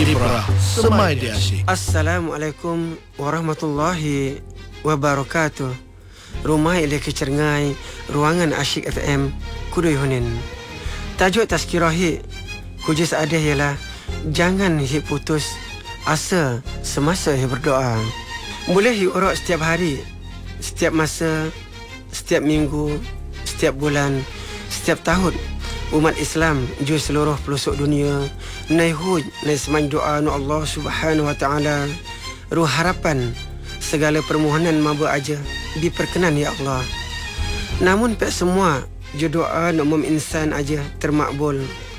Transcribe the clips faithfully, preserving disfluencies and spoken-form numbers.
Kiprah, semai dia asyik. Assalamualaikum warahmatullahi wabarakatuh. Rumah Ilya Kecergai, ruangan Asyik F M, Kudui Hunin. Tajuk tazkirah hi kujus ada ialah jangan hi putus asa semasa hi berdoa. Boleh hi urak setiap hari, setiap masa, setiap minggu, setiap bulan, setiap tahun. Umat Islam di seluruh pelosok dunia nai huj nai semai doa nu Allah Subhanahu wa taala, ruh harapan segala permohonan maba aja diperkenan ya Allah. Namun pek semua je doa nu umum insan aja termakbul.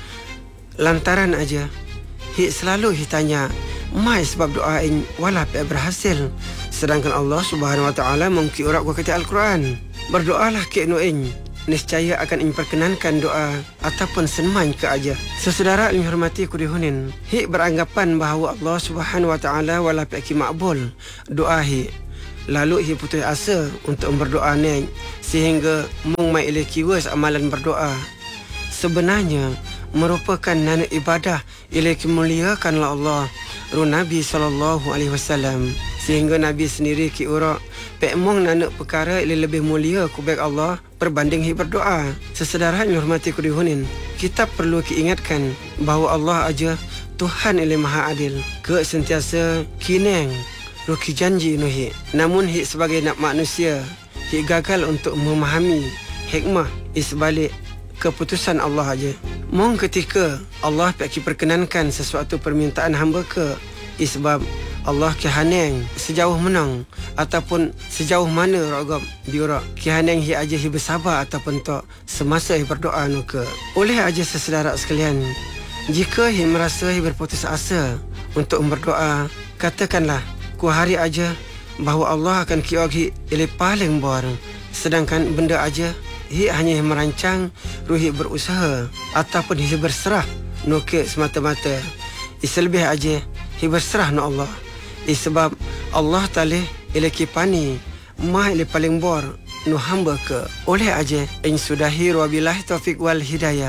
Lantaran aja hi selalu hi tanya mai sebab doa in wala pek berhasil, sedangkan Allah Subhanahu wa taala mengki urak kata Al-Quran, berdoalah ke nu in niscaya akan diperkenankan doa ataupun senmai ke aja. Sesaudara yang dihormati Kudui Hunin, hi beranggapan bahawa Allah Subhanahu wa taala wala peki makbul doa hi. Lalu hi putus asa untuk berdoa ni sehingga mung mai ilai kiwas amalan berdoa. Sebenarnya merupakan nana ibadah ilai kemuliakanlah Allah ru Nabi sallallahu alaihi wasallam, sehingga Nabi sendiri ki urak pek mong nana perkara ilai lebih mulia kubek Allah berbanding hi berdoa. Sesaudara yang dihormati Kudui Hunin, kita perlu diingatkan bahawa Allah aja Tuhan ilai maha adil, ke sentiasa kineng ruki janji nu hi. Namun hi sebagai nak manusia, hi gagal untuk memahami hikmah isbalik keputusan Allah aja. Mong ketika Allah peki perkenankan sesuatu permintaan hamba ke isbab Allah kehaneng sejauh menang ataupun sejauh mana ragam diurak kehaneng hi aja hi bersabar ataupun tak semasa hi berdoa nu ke. Oleh aja sesaudara sekalian, jika hi merasa hi berputus asa untuk berdoa, katakanlah ku hari aja bahawa Allah akan kiok hi ilai paling bor, sedangkan benda aja hi hanya merancang ruhi berusaha ataupun hi berserah nu ke semata-mata. Iselebih aja hi berserah nu Allah. I sebab Allah Ta'ala ilai kipani mah ilai paling bor nu hamba ke. Oleh aja in sudahi wabillahi taufiq wal hidayah.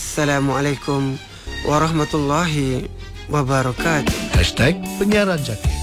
Assalamualaikum warahmatullahi wabarakatuh. Hashtag Penyiaran Jaki.